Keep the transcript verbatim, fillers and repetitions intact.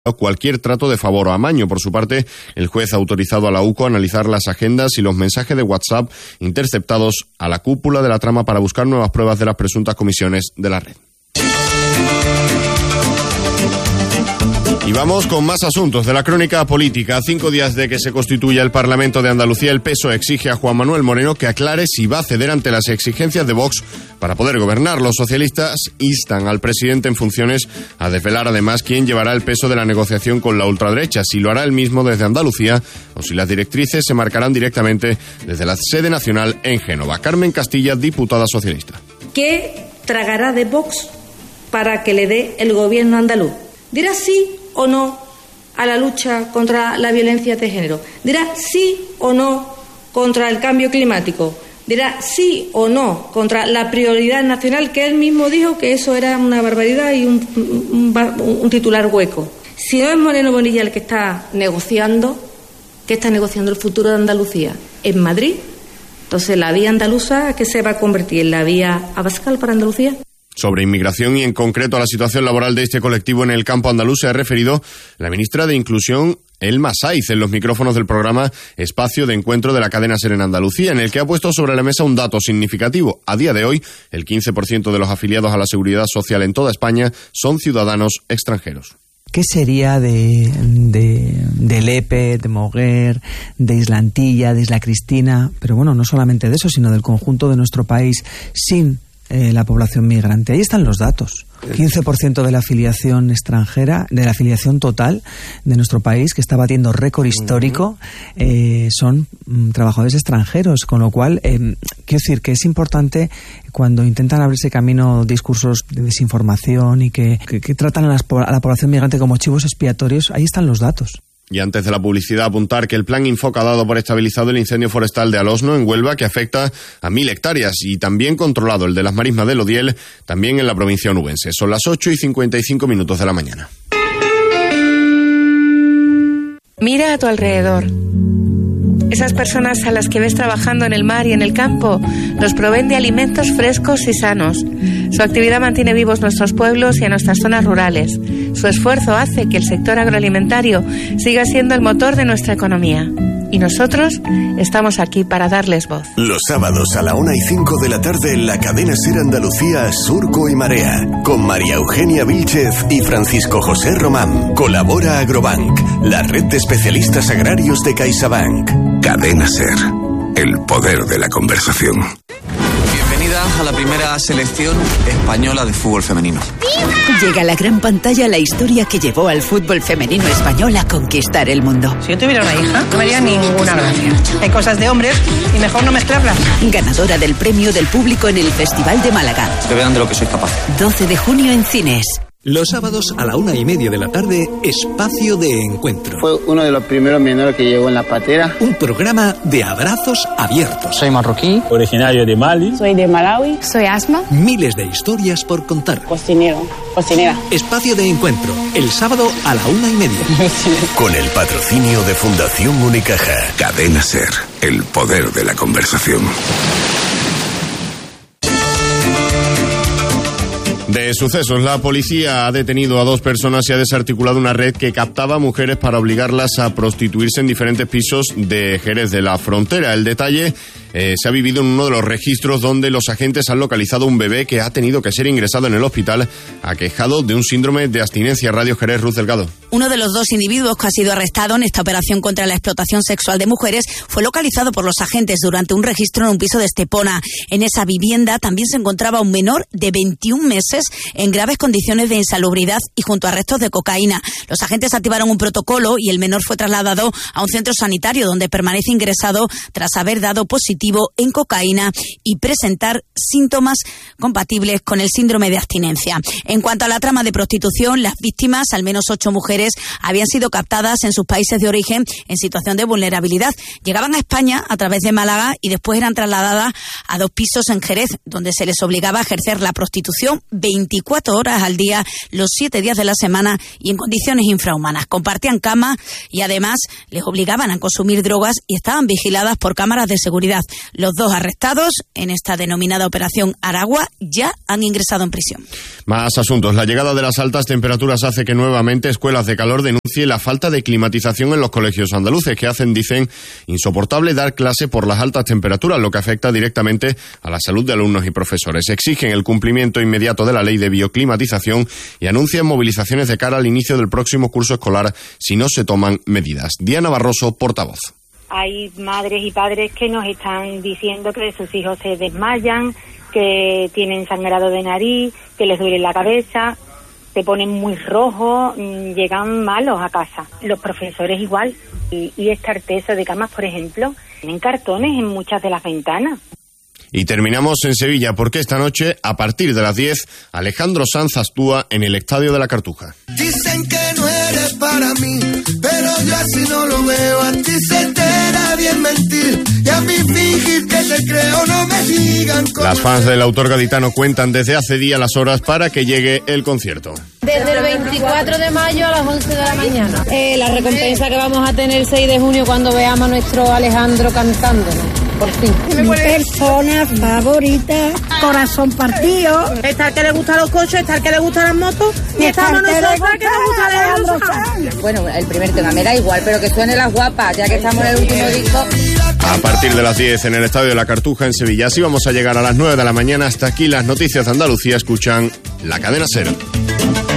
cualquier trato de favor o amaño. Por su parte, el juez ha autorizado a la U C O a analizar las agendas y los mensajes de WhatsApp interceptados a la cúpula de la trama para buscar nuevas pruebas de las presuntas comisiones de la red. Y vamos con más asuntos de la crónica política. A cinco días de que se constituya el Parlamento de Andalucía, el P S O E exige a Juan Manuel Moreno que aclare si va a ceder ante las exigencias de Vox para poder gobernar. Los socialistas instan al presidente en funciones a desvelar además quién llevará el peso de la negociación con la ultraderecha, si lo hará él mismo desde Andalucía o si las directrices se marcarán directamente desde la sede nacional en Génova. Carmen Castilla, diputada socialista. ¿Qué tragará de Vox para que le dé el gobierno andaluz? ¿Dirá sí o no a la lucha contra la violencia de género? ¿Dirá sí o no contra el cambio climático? ¿Dirá sí o no contra la prioridad nacional, que él mismo dijo que eso era una barbaridad y un, un, un titular hueco? Si no es Moreno Bonilla el que está negociando, ¿qué está negociando el futuro de Andalucía? ¿En Madrid? Entonces, ¿la vía andaluza qué se va a convertir? ¿En la vía Abascal para Andalucía? Sobre inmigración y en concreto a la situación laboral de este colectivo en el campo andaluz se ha referido la ministra de Inclusión, Elma Saiz, en los micrófonos del programa Espacio de Encuentro de la cadena SER en Andalucía, en el que ha puesto sobre la mesa un dato significativo. A día de hoy, el quince por ciento de los afiliados a la Seguridad Social en toda España son ciudadanos extranjeros. ¿Qué sería de, de, de Lepe, de Moguer, de Islantilla, de Isla Cristina? Pero bueno, no solamente de eso, sino del conjunto de nuestro país sin Eh, la población migrante. Ahí están los datos. quince por ciento de la afiliación extranjera, de la afiliación total de nuestro país, que está batiendo récord histórico, eh, son mm, trabajadores extranjeros, con lo cual, eh, quiero decir que es importante cuando intentan abrirse camino discursos de desinformación y que, que, que tratan a, las, a la población migrante como chivos expiatorios, ahí están los datos. Y antes de la publicidad, apuntar que el plan Infoca ha dado por estabilizado el incendio forestal de Alosno, en Huelva, que afecta a mil hectáreas, y también controlado el de las marismas del Odiel, también en la provincia onubense. Son las ocho y cincuenta y cinco minutos de la mañana. Mira a tu alrededor. Esas personas a las que ves trabajando en el mar y en el campo nos proveen de alimentos frescos y sanos. Su actividad mantiene vivos nuestros pueblos y a nuestras zonas rurales. Su esfuerzo hace que el sector agroalimentario siga siendo el motor de nuestra economía. Y nosotros estamos aquí para darles voz. Los sábados a la una y cinco de la tarde en la cadena SER Andalucía, Surco y Marea, con María Eugenia Vílchez y Francisco José Román. Colabora Agrobank, la red de especialistas agrarios de CaixaBank. Cadena SER, el poder de la conversación. Bienvenida a la primera selección española de fútbol femenino. Llega a la gran pantalla la historia que llevó al fútbol femenino español a conquistar el mundo. Si yo tuviera una hija, no me haría ninguna gracia. Hay cosas de hombres y mejor no mezclarlas. Ganadora del premio del público en el Festival de Málaga. Que vean de lo que soy capaz. doce de junio en cines. Los sábados a la una y media de la tarde, Espacio de Encuentro. Fue uno de los primeros menores que llegó en la patera. Un programa de abrazos abiertos. Soy marroquí, originario de Mali. Soy de Malawi. Soy Asma. Miles de historias por contar. Cocinero, cocinera. Espacio de Encuentro, el sábado a la una y media. Con el patrocinio de Fundación Unicaja. Cadena SER, el poder de la conversación. De sucesos, la policía ha detenido a dos personas y ha desarticulado una red que captaba a mujeres para obligarlas a prostituirse en diferentes pisos de Jerez de la Frontera. El detalle eh, se ha vivido en uno de los registros donde los agentes han localizado un bebé que ha tenido que ser ingresado en el hospital aquejado de un síndrome de abstinencia. Radio Jerez, Ruth Delgado. Uno de los dos individuos que ha sido arrestado en esta operación contra la explotación sexual de mujeres fue localizado por los agentes durante un registro en un piso de Estepona. En esa vivienda también se encontraba un menor de veintiún meses en graves condiciones de insalubridad y junto a restos de cocaína. Los agentes activaron un protocolo y el menor fue trasladado a un centro sanitario donde permanece ingresado tras haber dado positivo en cocaína y presentar síntomas compatibles con el síndrome de abstinencia. En cuanto a la trama de prostitución, las víctimas, al menos ocho mujeres, habían sido captadas en sus países de origen en situación de vulnerabilidad. Llegaban a España a través de Málaga y después eran trasladadas a dos pisos en Jerez, donde se les obligaba a ejercer la prostitución veinticuatro horas al día, los siete días de la semana y en condiciones infrahumanas. Compartían cama y además les obligaban a consumir drogas y estaban vigiladas por cámaras de seguridad. Los dos arrestados en esta denominada Operación Aragua ya han ingresado en prisión. Más asuntos. La llegada de las altas temperaturas hace que nuevamente Escuelas de Calor denuncie la falta de climatización en los colegios andaluces, que hacen, dicen, insoportable dar clase por las altas temperaturas, lo que afecta directamente a la salud de alumnos y profesores. Exigen el cumplimiento inmediato de la ley de bioclimatización y anuncian movilizaciones de cara al inicio del próximo curso escolar si no se toman medidas. Diana Barroso, portavoz. Hay madres y padres que nos están diciendo que sus hijos se desmayan, que tienen sangrado de nariz, que les duele la cabeza, se ponen muy rojos, llegan malos a casa. Los profesores igual. Y, y este arteso de camas, por ejemplo, tienen cartones en muchas de las ventanas. Y terminamos en Sevilla, porque esta noche, a partir de las diez, Alejandro Sanz actúa en el Estadio de la Cartuja. Dicen que no eres para mí, pero yo así no lo veo. A ti se te da bien mentir, y a mí fingir que te creo, no me digan cómo. Las fans del autor gaditano cuentan desde hace días las horas para que llegue el concierto. Desde el veinticuatro de mayo a las once de la mañana. Eh, la recompensa que vamos a tener el seis de junio cuando veamos a nuestro Alejandro cantándonos. Por fin. Mi persona favorita, corazón partido. Está el que le gustan los coches, está el que le gustan las motos y estamos nosotros que nos gusta Alejandro Sanz. Bueno, el primer tema me da igual, pero que suene Las Guapas, ya que estamos en el último disco. A partir de las diez en el Estadio de la Cartuja en Sevilla. Así vamos a llegar a las nueve de la mañana. Hasta aquí las noticias de Andalucía. Escuchan La Cadena SER.